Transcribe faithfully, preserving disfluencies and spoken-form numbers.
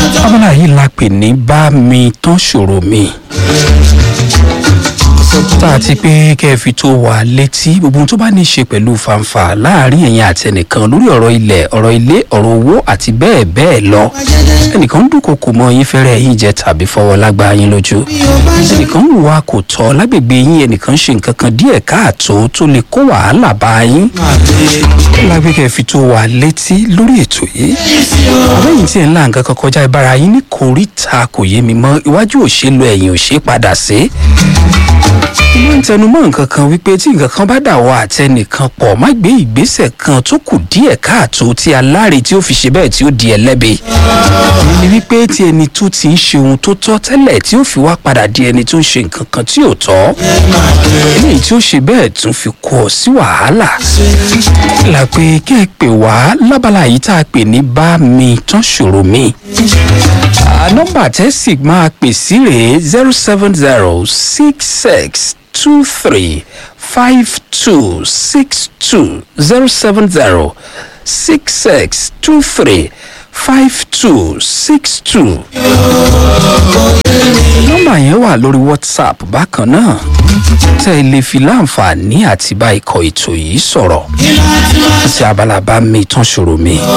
abala yìí la pè ní bá mi tán ṣòro mi tá a ti pé kẹ́ ẹ fi tó wa létí gbogbo ohun tó bá ní í ṣe pẹ̀lú fanfa láàrin ẹ̀yin àti ẹnìkan lórí ọ̀rọ̀ ilẹ̀ ọ̀rọ̀ ilé ọ̀rọ̀ owó àti bẹ́ẹ̀ bẹ́ẹ̀ lọ ẹnìkan ń dúnkokò mọ́ yín fẹ́rẹ̀ yín jẹ tàbí fọwọ́ lágbá yín lójú ẹnìkan ń wà kò tọ́ lágbègbè yín ẹnìkan ṣe nǹkan kan díẹ̀ káàtó tó lè kó wàhálà bá yín lágbè kẹ́ ẹ fi tó wa létí lórí ètò yìí àbẹ́yìn tí ẹ̀ ń là nǹkan kan kọjá ìbára yín ní kòríta kò yé mi mọ́ iwájú òṣèlú ẹ̀yìn òṣè padà sí mo ń tẹnumọ́ nǹkan kan wípé tí nǹkan kan bá dà wọ́ àtẹnìkan pọ̀ má gbé ìgbésẹ̀ kan tó kù díẹ̀ káàtó tí aláre tí ó fi ṣe bẹ́ẹ̀ tí ó di ẹlẹ́bi ni wípé tí ẹni tó ti ń ṣe ohun tó tọ́ tẹ́lẹ̀ tí ó fi wá padà di ẹni tó ń ṣe nǹkan kan tí ò tọ́ eléyìí tí ó ṣe bẹ́ẹ̀ tún fi kó ọ sí wàhálà là pé kẹ́ ẹ pè wá lábala yìí tá a pè ní bá mi tán ṣòro mi nọ́mbà tẹ́sí máa pè sí rèé zero seven zero six six two three five two six two zero seven zero six six two three five two six two. nọ́mbà yẹn wà lórí whatsapp bákan náà tẹ́ ẹ lè fi láǹfààní àti bá ikọ̀ ètò yìí sọ̀rọ̀ àti abala bá mi tán ṣòro mi.